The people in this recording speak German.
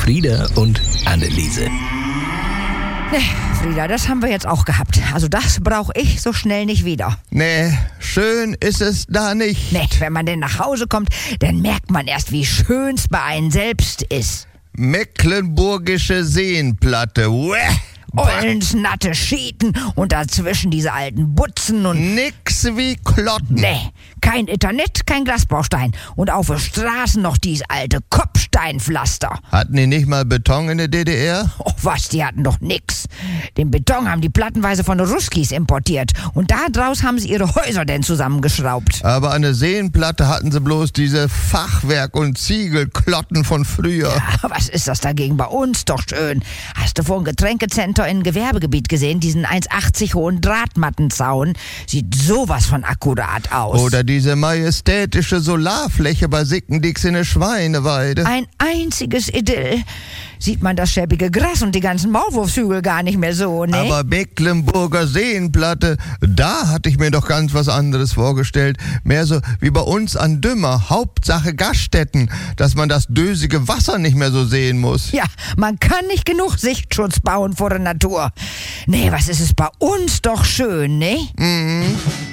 Frieda und Anneliese. Nee, Frieda, das haben wir jetzt auch gehabt. Also das brauche ich so schnell nicht wieder. Nee, schön ist es da nicht. Nee, wenn man denn nach Hause kommt, dann merkt man erst, wie schön's bei einem selbst ist. Mecklenburgische Seenplatte. Uäh. Ollensnatte Schieten und dazwischen diese alten Butzen und... Nix wie Klotten. Nee, kein Ethernet, kein Glasbaustein. Und auf der Straße noch dies alte Kopfsteinpflaster. Hatten die nicht mal Beton in der DDR? Oh was, die hatten doch nix. Den Beton haben die plattenweise von den Ruskis importiert. Und da draus haben sie ihre Häuser denn zusammengeschraubt. Aber an der Seenplatte hatten sie bloß diese Fachwerk- und Ziegelklotten von früher. Ja, was ist das dagegen bei uns? Doch schön. Hast du vor dem Getränkecenter in Gewerbegebiet gesehen, diesen 1,80 hohen Drahtmattenzaun? Sieht sowas von akkurat aus. Oder diese majestätische Solarfläche bei Sickendix in der Schweineweide. Ein einziges Idyll. Sieht man das schäbige Gras und die ganzen Maulwurfshügel gar nicht mehr so, ne? Aber Mecklenburger Seenplatte, da hatte ich mir doch ganz was anderes vorgestellt. Mehr so wie bei uns an Dümmer. Hauptsache Gaststätten, dass man das dösige Wasser nicht mehr so sehen muss. Ja, man kann nicht genug Sichtschutz bauen vor der Natur. Nee, was ist es bei uns doch schön, ne? Mhm.